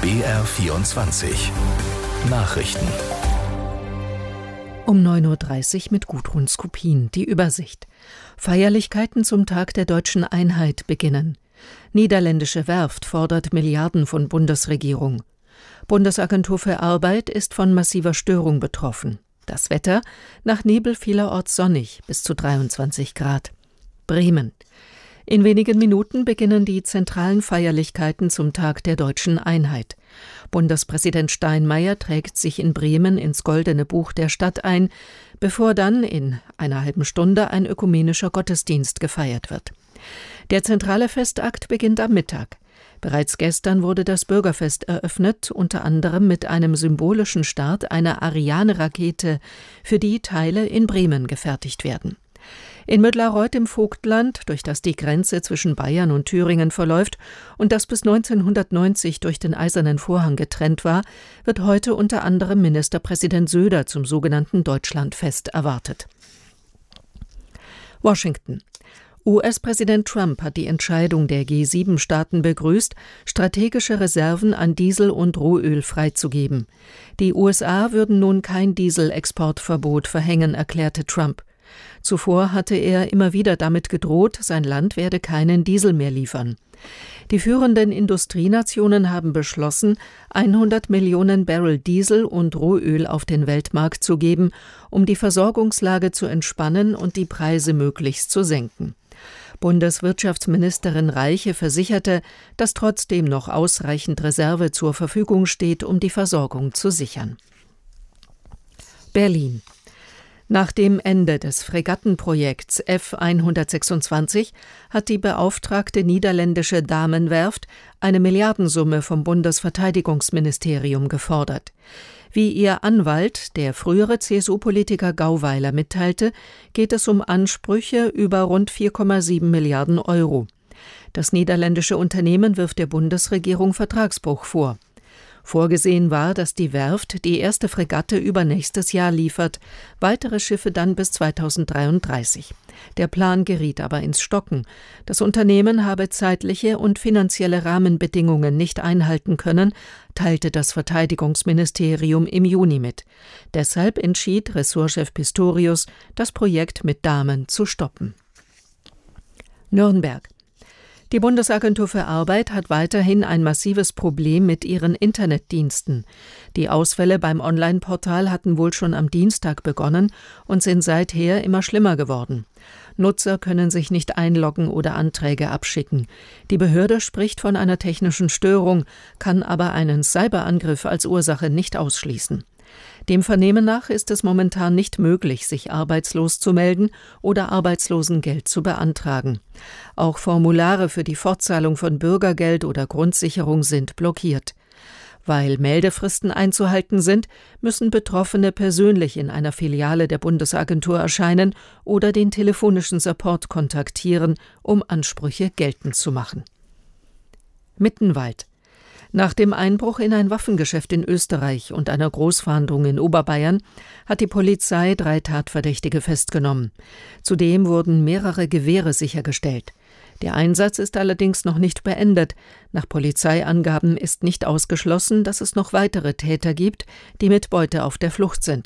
BR24 Nachrichten. Um 9:30 Uhr mit Gudrun Skopin, die Übersicht. Feierlichkeiten zum Tag der deutschen Einheit beginnen. Niederländische Werft fordert Milliarden von Bundesregierung. Bundesagentur für Arbeit ist von massiver Störung betroffen. Das Wetter: nach Nebel vielerorts sonnig, bis zu 23 Grad. Bremen. In wenigen Minuten beginnen die zentralen Feierlichkeiten zum Tag der deutschen Einheit. Bundespräsident Steinmeier trägt sich in Bremen ins Goldene Buch der Stadt ein, bevor dann in einer halben Stunde ein ökumenischer Gottesdienst gefeiert wird. Der zentrale Festakt beginnt am Mittag. Bereits gestern wurde das Bürgerfest eröffnet, unter anderem mit einem symbolischen Start einer Ariane-Rakete, für die Teile in Bremen gefertigt werden. In Müdlareuth im Vogtland, durch das die Grenze zwischen Bayern und Thüringen verläuft und das bis 1990 durch den Eisernen Vorhang getrennt war, wird heute unter anderem Ministerpräsident Söder zum sogenannten Deutschlandfest erwartet. Washington. US-Präsident Trump hat die Entscheidung der G7-Staaten begrüßt, strategische Reserven an Diesel und Rohöl freizugeben. Die USA würden nun kein Dieselexportverbot verhängen, erklärte Trump. Zuvor hatte er immer wieder damit gedroht, sein Land werde keinen Diesel mehr liefern. Die führenden Industrienationen haben beschlossen, 100 Millionen Barrel Diesel und Rohöl auf den Weltmarkt zu geben, um die Versorgungslage zu entspannen und die Preise möglichst zu senken. Bundeswirtschaftsministerin Reiche versicherte, dass trotzdem noch ausreichend Reserve zur Verfügung steht, um die Versorgung zu sichern. Berlin. Nach dem Ende des Fregattenprojekts F-126 hat die beauftragte niederländische Damenwerft eine Milliardensumme vom Bundesverteidigungsministerium gefordert. Wie ihr Anwalt, der frühere CSU-Politiker Gauweiler, mitteilte, geht es um Ansprüche über rund 4,7 Milliarden Euro. Das niederländische Unternehmen wirft der Bundesregierung Vertragsbruch vor. Vorgesehen war, dass die Werft die erste Fregatte übernächstes Jahr liefert, weitere Schiffe dann bis 2033. Der Plan geriet aber ins Stocken. Das Unternehmen habe zeitliche und finanzielle Rahmenbedingungen nicht einhalten können, teilte das Verteidigungsministerium im Juni mit. Deshalb entschied Ressortchef Pistorius, das Projekt mit Damen zu stoppen. Nürnberg. Die Bundesagentur für Arbeit hat weiterhin ein massives Problem mit ihren Internetdiensten. Die Ausfälle beim Online-Portal hatten wohl schon am Dienstag begonnen und sind seither immer schlimmer geworden. Nutzer können sich nicht einloggen oder Anträge abschicken. Die Behörde spricht von einer technischen Störung, kann aber einen Cyberangriff als Ursache nicht ausschließen. Dem Vernehmen nach ist es momentan nicht möglich, sich arbeitslos zu melden oder Arbeitslosengeld zu beantragen. Auch Formulare für die Fortzahlung von Bürgergeld oder Grundsicherung sind blockiert. Weil Meldefristen einzuhalten sind, müssen Betroffene persönlich in einer Filiale der Bundesagentur erscheinen oder den telefonischen Support kontaktieren, um Ansprüche geltend zu machen. Mittenwald. Nach dem Einbruch in ein Waffengeschäft in Österreich und einer Großfahndung in Oberbayern hat die Polizei 3 Tatverdächtige festgenommen. Zudem wurden mehrere Gewehre sichergestellt. Der Einsatz ist allerdings noch nicht beendet. Nach Polizeiangaben ist nicht ausgeschlossen, dass es noch weitere Täter gibt, die mit Beute auf der Flucht sind.